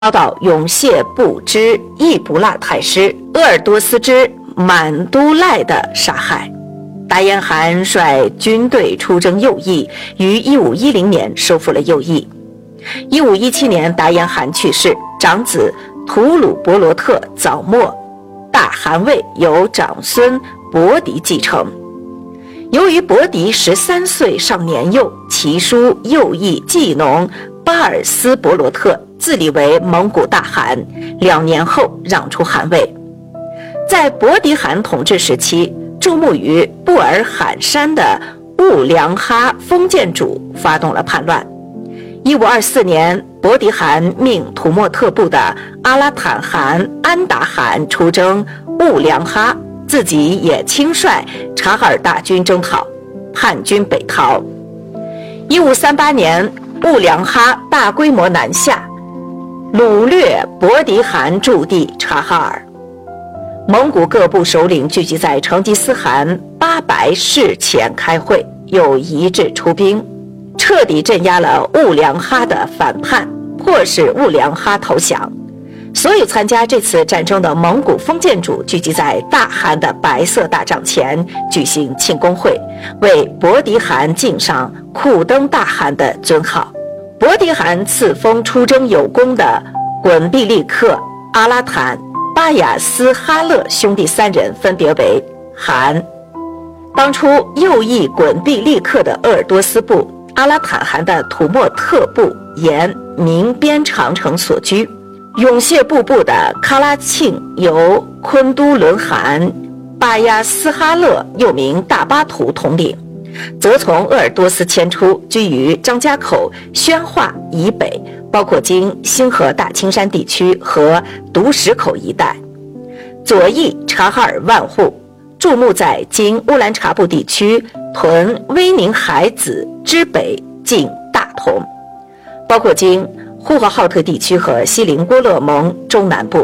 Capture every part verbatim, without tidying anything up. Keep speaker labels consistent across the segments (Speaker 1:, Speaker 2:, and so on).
Speaker 1: 遭到永谢布之易卜拉太师鄂尔多斯之满都赖的杀害。达延汗率军队出征右翼，于一五一零年收复了右翼。一五一七年，达延汗去世，长子吐鲁伯罗特早没，大汗位由长孙伯迪继承。由于伯迪十三岁尚年幼，其叔右翼技农巴尔斯伯罗特自立为蒙古大汗，两年后让出汗位。在伯迪汗统治时期，驻牧于布尔罕山的兀良哈封建主发动了叛乱。一五二四年，伯迪汗命土默特部的阿拉坦汗安达汗出征兀良哈，自己也亲率察哈尔大军征讨，叛军北逃。一五三八年，兀良哈大规模南下，掳掠伯迪汗驻地察哈尔。蒙古各部首领聚集在成吉思汗八白室前开会，又一致出兵，彻底镇压了兀良哈的反叛，迫使兀良哈投降。所有参加这次战争的蒙古封建主聚集在大汗的白色大帐前举行庆功会，为伯迪汗敬上库登大汗的尊号。伯迪汗赐封出征有功的滚毕利克、阿拉坦、巴雅斯哈勒兄弟三人分别为汗。当初右翼滚毕利克的鄂尔多斯部、阿拉坦汗的土默特部沿明边长城所居，永谢部部的喀拉庆由昆都伦汗巴亚斯哈勒又名大巴图统领，则从鄂尔多斯迁出，居于张家口宣化以北，包括经兴河大青山地区和独石口一带。左翼察哈尔万户驻牧在经乌兰察布地区屯威宁海子之北近大同，包括经呼和浩特地区和锡林郭勒盟中南部。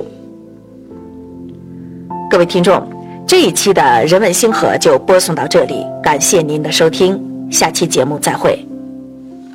Speaker 1: 各位听众，这一期的人文星河就播送到这里，感谢您的收听，下期节目再会。